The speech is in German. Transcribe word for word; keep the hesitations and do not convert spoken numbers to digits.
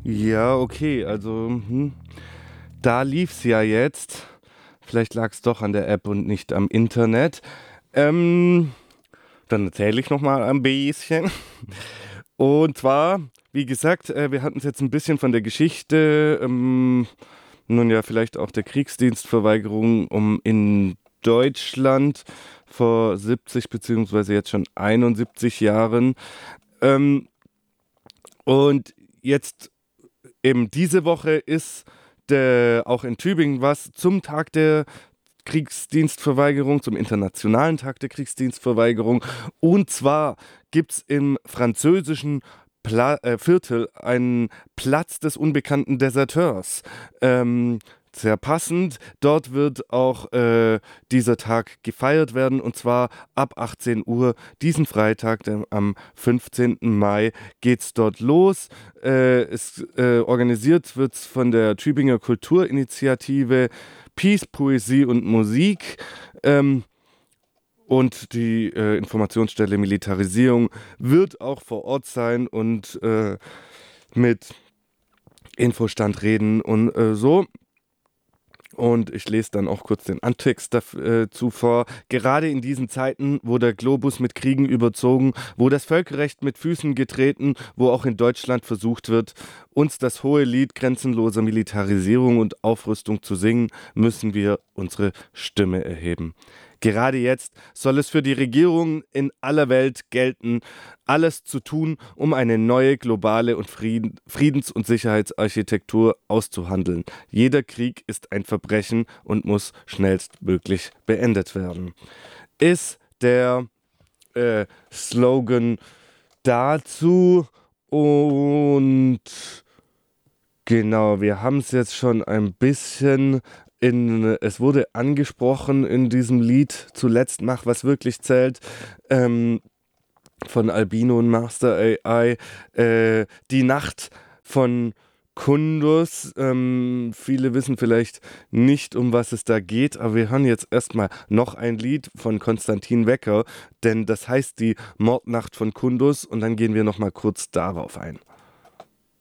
Ja, okay, also hm, da lief's ja jetzt. Vielleicht lag's doch an der App und nicht am Internet. Ähm, Dann erzähle ich noch mal ein bisschen. Und zwar, wie gesagt, äh, wir hatten es jetzt ein bisschen von der Geschichte, ähm, nun ja, vielleicht auch der Kriegsdienstverweigerung um in Deutschland vor siebzig beziehungsweise jetzt schon einundsiebzig Jahren. Ähm, und jetzt eben diese Woche ist der, auch in Tübingen was zum Tag der Kriegsdienstverweigerung, zum Internationalen Tag der Kriegsdienstverweigerung. Und zwar gibt es im französischen Pla äh, Viertel einen Platz des unbekannten Deserteurs. Ähm, sehr passend. Dort wird auch äh, dieser Tag gefeiert werden, und zwar ab achtzehn Uhr. Diesen Freitag, dem, am fünfzehnten Mai, geht es dort los. Äh, es äh, organisiert wird von der Tübinger Kulturinitiative Peace, Poesie und Musik. Ähm, und die äh, Informationsstelle Militarisierung wird auch vor Ort sein und äh, mit Infostand reden und äh, so. Und ich lese dann auch kurz den Antext dazu vor. Gerade in diesen Zeiten, wo der Globus mit Kriegen überzogen, wo das Völkerrecht mit Füßen getreten, wo auch in Deutschland versucht wird, uns das hohe Lied grenzenloser Militarisierung und Aufrüstung zu singen, müssen wir unsere Stimme erheben. Gerade jetzt soll es für die Regierungen in aller Welt gelten, alles zu tun, um eine neue globale und Frieden, Friedens- und Sicherheitsarchitektur auszuhandeln. Jeder Krieg ist ein Verbrechen und muss schnellstmöglich beendet werden. Ist der äh, Slogan dazu. Und genau, wir haben es jetzt schon ein bisschen in, es wurde angesprochen in diesem Lied zuletzt, Mach, was wirklich zählt, ähm, von Albino und Master A I, äh, die Nacht von Kundus. Ähm, viele wissen vielleicht nicht, um was es da geht, aber wir hören jetzt erstmal noch ein Lied von Konstantin Wecker, denn das heißt die Mordnacht von Kundus, und dann gehen wir nochmal kurz darauf ein.